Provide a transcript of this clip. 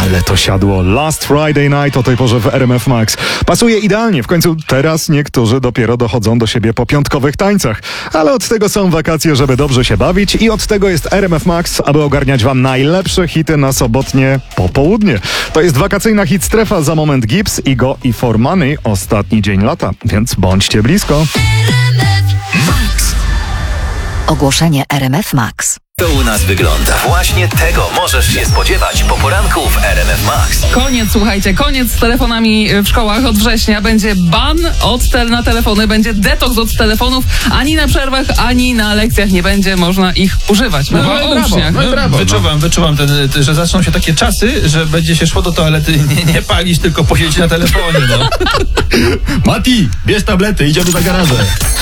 Ale to siadło. Last Friday Night o tej porze w RMF Max. Pasuje idealnie. W końcu teraz niektórzy dopiero dochodzą do siebie po piątkowych tańcach. Ale od tego są wakacje, żeby dobrze się bawić i od tego jest RMF Max, aby ogarniać wam najlepsze hity na sobotnie popołudnie. To jest wakacyjna hit strefa, za moment Gibbs, Igo i For Money. Ostatni dzień lata, więc bądźcie blisko. Ogłoszenie RMF Max. To u nas wygląda. Właśnie tego możesz się spodziewać po poranku w RMF Max. Koniec, słuchajcie, koniec z telefonami w szkołach od września. Będzie ban na telefony, będzie detoks od telefonów. Ani na przerwach, ani na lekcjach nie będzie można ich używać. Mowa o uczniach. Wyczuwam że zaczną się takie czasy, że będzie się szło do toalety nie palić, tylko posiedzieć na telefonie. No. Mati, bierz tablety, idziemy za garażę.